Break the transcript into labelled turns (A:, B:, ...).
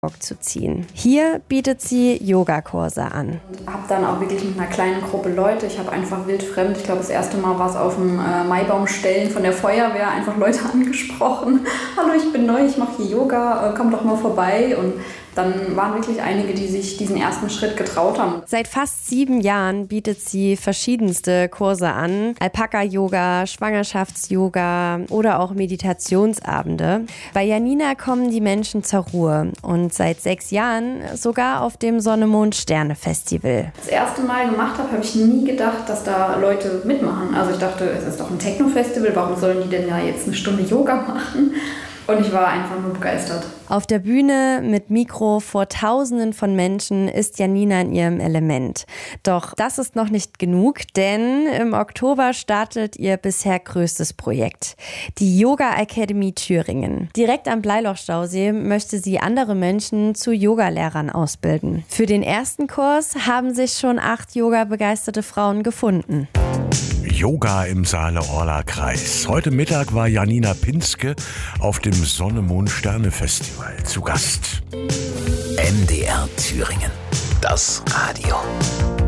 A: zu ziehen. Hier bietet sie Yogakurse an.
B: Ich habe dann auch wirklich mit einer kleinen Gruppe Leute, ich habe einfach wildfremd, ich glaube das erste Mal war es auf dem Maibaumstellen von der Feuerwehr, einfach Leute angesprochen. Hallo, ich bin neu, ich mache hier Yoga, komm doch mal vorbei. Und dann waren wirklich einige, die sich diesen ersten Schritt getraut haben.
A: Seit fast 7 Jahren bietet sie verschiedenste Kurse an. Alpaka-Yoga, Schwangerschafts-Yoga oder auch Meditationsabende. Bei Janina kommen die Menschen zur Ruhe und seit 6 Jahren sogar auf dem Sonne-Mond-Sterne-Festival.
B: Das erste Mal gemacht habe ich nie gedacht, dass da Leute mitmachen. Also ich dachte, es ist doch ein Techno-Festival, warum sollen die denn ja jetzt eine Stunde Yoga machen? Und ich war einfach nur begeistert.
A: Auf der Bühne mit Mikro vor Tausenden von Menschen ist Janina in ihrem Element. Doch das ist noch nicht genug, denn im Oktober startet ihr bisher größtes Projekt. Die Yoga Academy Thüringen. Direkt am Bleilochstausee möchte sie andere Menschen zu Yogalehrern ausbilden. Für den ersten Kurs haben sich schon 8 Yoga-begeisterte Frauen gefunden.
C: Yoga im Saale-Orla-Kreis. Heute Mittag war Janina Pinske auf dem Sonne-Mond-Sterne-Festival zu Gast.
D: MDR Thüringen. Das Radio.